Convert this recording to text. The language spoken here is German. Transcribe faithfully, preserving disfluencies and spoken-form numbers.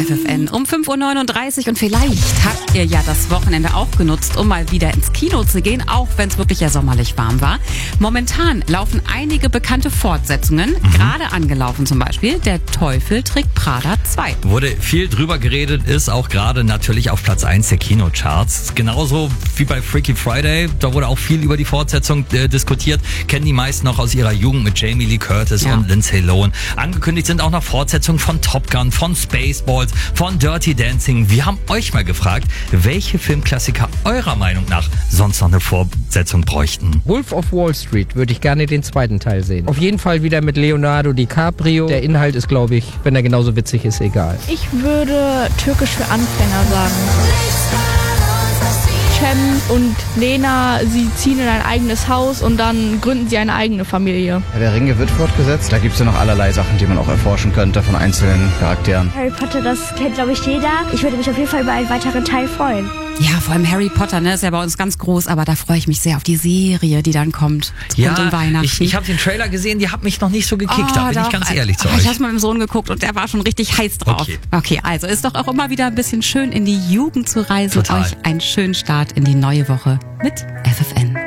F F N um fünf Uhr neununddreißig und vielleicht habt ihr ja das Wochenende auch genutzt, um mal wieder ins Kino zu gehen, auch wenn es wirklich ja sommerlich warm war. Momentan laufen einige bekannte Fortsetzungen, mhm. gerade angelaufen zum Beispiel Der Teufel trägt Prada zwei. Wurde viel drüber geredet, ist auch gerade natürlich auf Platz eins der Kinocharts. Genauso wie bei Freaky Friday, da wurde auch viel über die Fortsetzung äh, diskutiert. Kennen die meisten noch aus ihrer Jugend mit Jamie Lee Curtis ja. und Lindsay Lohan. Angekündigt sind auch noch Fortsetzungen von Top Gun, von Spaceballs, von Dirty Dancing. Wir haben euch mal gefragt, welche Filmklassiker eurer Meinung nach sonst noch eine Fortsetzung bräuchten. Wolf of Wall Street würde ich gerne den zweiten Teil sehen. Auf jeden Fall wieder mit Leonardo DiCaprio. Der Inhalt ist, glaube ich, wenn er genauso witzig ist, egal. Ich würde Türkisch für Anfänger sagen. Cem und Lena, sie ziehen in ein eigenes Haus und dann gründen sie eine eigene Familie. Ja, der Ringe wird fortgesetzt. Da gibt es ja noch allerlei Sachen, die man auch erforschen könnte von einzelnen Charakteren. Harry Potter, das kennt, glaube ich, jeder. Ich würde mich auf jeden Fall über einen weiteren Teil freuen. Ja, vor allem Harry Potter, ne, ist ja bei uns ganz groß, aber da freue ich mich sehr auf die Serie, die dann kommt. Ja, um Weihnachten. ich, ich habe den Trailer gesehen, die hat mich noch nicht so gekickt, oh, da bin doch, ich ganz ehrlich zu oh, euch. Ich habe mit meinem Sohn geguckt und der war schon richtig heiß drauf. Okay. okay, also ist doch auch immer wieder ein bisschen schön in die Jugend zu reisen. Total. Euch einen schönen Start in die neue Woche mit F F N.